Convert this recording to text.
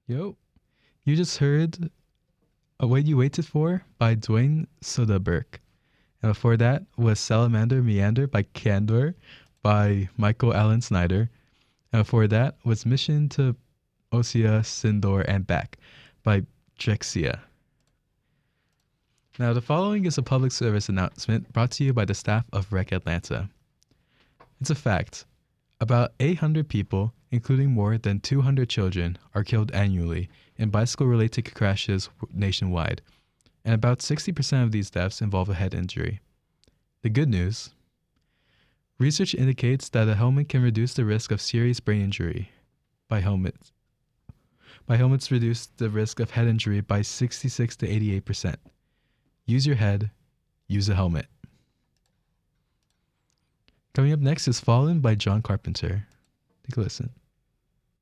Yo, you just heard What You Waited For by Dwayne Soderbergh. And before that was Salamander Meander by Candor by Michael Allen Snyder. And before that was Mission to Osea, Sindor, and Back by Drexia. Now, the following is a public service announcement brought to you by the staff of Rec Atlanta. It's a fact. About 800 people, including more than 200 children, are killed annually in bicycle-related crashes nationwide, and about 60% of these deaths involve a head injury. The good news: research indicates that a helmet can reduce the risk of serious brain injury. Helmets reduce the risk of head injury by 66 to 88%. Use your head, use a helmet. Coming up next is Fallen by John Carpenter. Take a listen.